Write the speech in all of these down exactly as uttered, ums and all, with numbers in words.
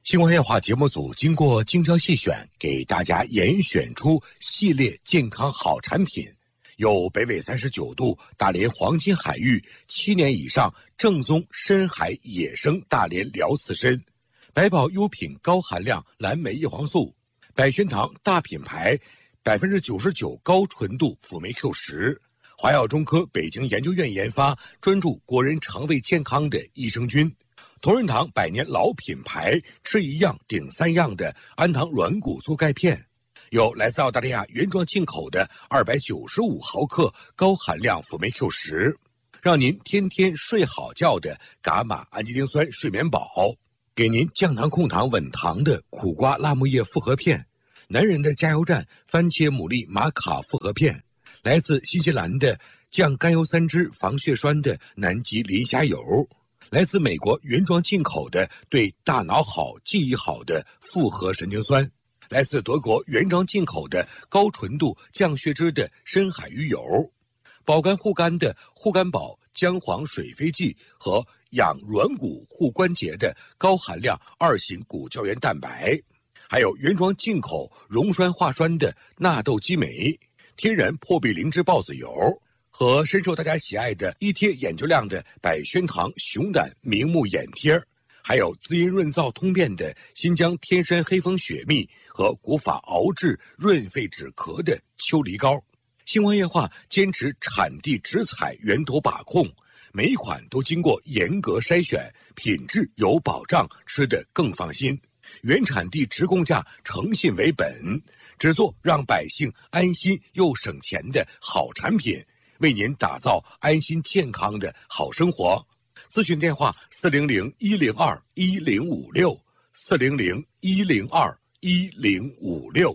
星光夜话节目组经过精挑细选，给大家严选出系列健康好产品，有北纬三十九度大连黄金海域七年以上正宗深海野生大连辽刺参，百宝优品高含量蓝莓叶黄素，百宣堂大品牌百分之九十九高纯度辅酶 Q 十，华药中科北京研究院研发，专注国人肠胃健康的益生菌。同仁堂百年老品牌，吃一样顶三样的安堂软骨做钙片，有来自澳大利亚原装进口的二百九十五毫克高含量辅酶 Q 十，让您天天睡好觉的伽马氨基丁酸睡眠宝，给您降糖控糖稳糖的苦瓜辣木叶复合片，男人的加油站番茄牡蛎玛卡复合片，来自新西兰的降甘油三酯防血栓的南极磷虾油，来自美国原装进口的对大脑好记忆好的复合神经酸，来自德国原装进口的高纯度降血脂的深海鱼油，保肝护肝的护肝宝姜黄水飞剂和养软骨护关节的高含量二型骨胶原蛋白，还有原装进口溶栓化栓的纳豆激酶，天然破壁灵芝孢子油，和深受大家喜爱的一贴眼就亮的百宣堂熊胆明目眼贴，还有滋阴润燥通便的新疆天山黑蜂雪蜜和古法熬制润肺止咳的秋梨膏。星光夜话坚持产地直采源头把控，每一款都经过严格筛选，品质有保障，吃得更放心。原产地直供价，诚信为本，只做让百姓安心又省钱的好产品，为您打造安心健康的好生活。咨询电话四零零一零二一零五六四零零一零二一零五六。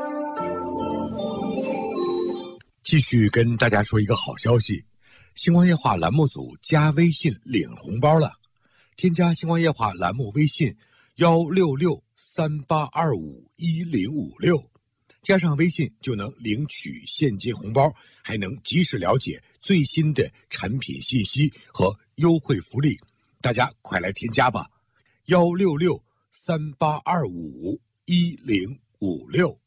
继续跟大家说一个好消息，星光夜话栏目组加微信领红包了，添加星光夜话栏目微信幺六六三八二五一零五六，加上微信就能领取现金红包，还能及时了解最新的产品信息和优惠福利，大家快来添加吧！幺六六三八二五一零五六。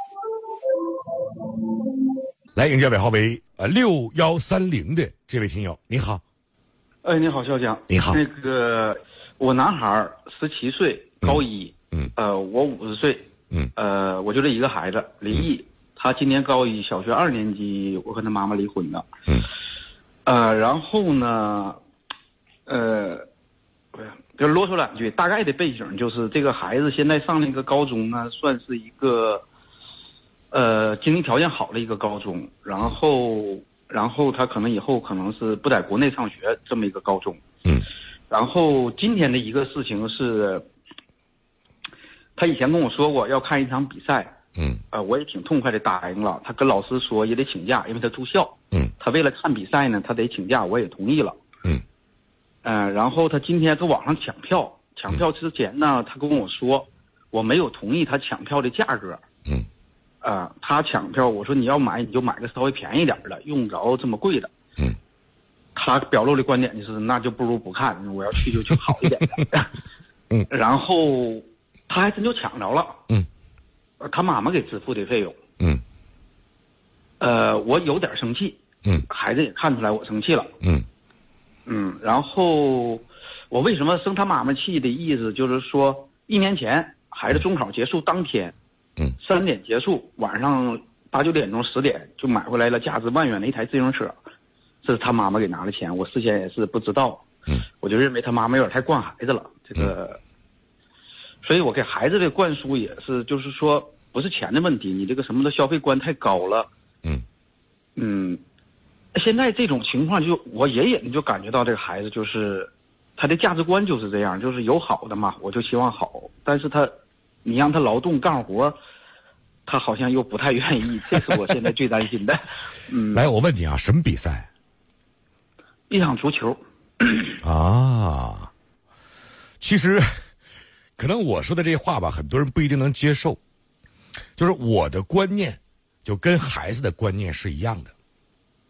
来迎接尾号为呃六幺三零的这位听友，你好。 哎，你好，肖江。 你好。 那个，我男孩十七岁，高一。 嗯。 呃，我五十岁。 嗯。 呃，我就这一个孩子，离异。嗯、他今年高一，小学二年级，我和他妈妈离婚了。 嗯。 呃，然后呢，呃，就啰嗦两句，大概的背景就是这个孩子现在上那个高中呢，算是一个。呃，经济条件好的一个高中，然后，然后他可能以后可能是不在国内上学这么一个高中， 嗯， 然后今天的一个事情是，他以前跟我说过要看一场比赛， 嗯， 呃，我也挺痛快的答应了，他跟老师说也得请假，因为他住校， 嗯， 他为了看比赛呢，他得请假，我也同意了， 嗯， 呃，然后他今天搁网上抢票，抢票之前呢，他跟我说我没有同意他抢票的价格， 嗯。 啊、呃，他抢票，我说你要买你就买个稍微便宜点的，用不着这么贵的。 嗯， 他表露的观点就是，那就不如不看，我要去就去好一点的。 嗯， 然后他还真就抢着了。 嗯， 他妈妈给支付的费用。 嗯， 呃，我有点生气。 嗯， 孩子也看出来我生气了。 嗯， 嗯，然后我为什么生他妈妈气的意思就是说，一年前孩子中考结束当天。 嗯， 三点结束，晚上八九点钟、十点就买回来了价值万元的一台自行车，这是他妈妈给拿的钱，我事先也是不知道。 嗯， 我就认为他妈妈有点太惯孩子了，这个，嗯、所以我给孩子的灌输也是，就是说不是钱的问题，你这个什么的消费观太高了。 嗯， 嗯，现在这种情况就我隐隐的就感觉到这个孩子就是他的价值观就是这样，就是有好的嘛，我就希望好，但是他。你让他劳动干活，他好像又不太愿意，这是我现在最担心的。嗯， 来，我问你啊，什么比赛？ 一场足球。 啊，其实，可能我说的这话吧，很多人不一定能接受。就是我的观念，就跟孩子的观念是一样的。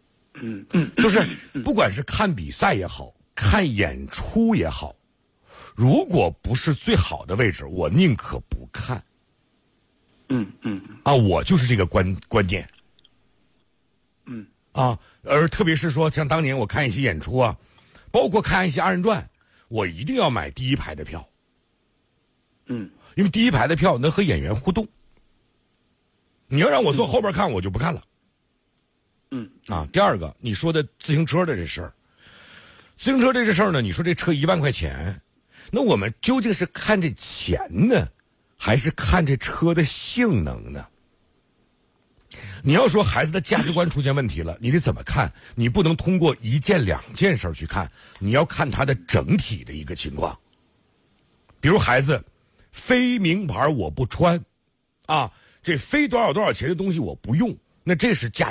嗯嗯， 就是不管是看比赛也好，看演出也好。 如果不是最好的位置，我宁可不看。 嗯嗯啊，我就是这个观观点。 嗯啊，而特别是说像当年我看一些演出啊，包括看一些二人转，我一定要买第一排的票。 嗯， 因为第一排的票能和演员互动。你要让我坐后边看，我就不看了。 嗯啊，第二个，你说的自行车的这事儿，自行车这事儿呢，你说这车一万块钱，那我们究竟是看这钱呢，还是看这车的性能呢？你要说孩子的价值观出现问题了，你得怎么看？你不能通过一件两件事去看，你要看他的整体的一个情况。比如孩子非名牌我不穿，啊，这非多少多少钱的东西我不用，那这是价